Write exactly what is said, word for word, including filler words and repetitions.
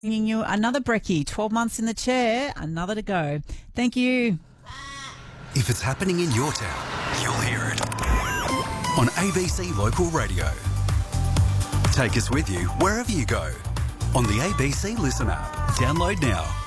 Bringing you another brekkie, twelve months in the chair, another to go. Thank you. If it's happening in your town, you'll hear it on A B C Local Radio. Take us with you wherever you go on the A B C Listen app. Download now.